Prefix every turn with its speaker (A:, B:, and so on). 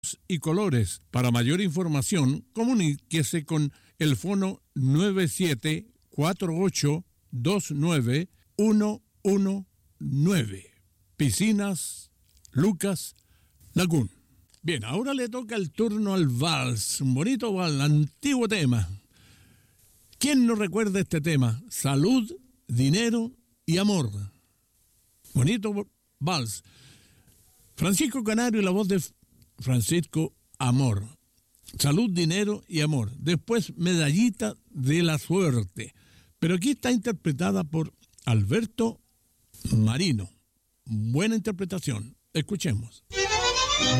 A: y colores. Para mayor información, comuníquese con el fono 9748291119. Piscinas Lucas Lagún. Bien, ahora le toca el turno al vals, un bonito vals, antiguo tema. ¿Quién no recuerda este tema? Salud, dinero y amor. Bonito vals. Francisco Canario y la voz de Francisco Amor. Salud, dinero y amor. Después, Medallita de la Suerte. Pero aquí está interpretada por Alberto Marino. Buena interpretación. Escuchemos.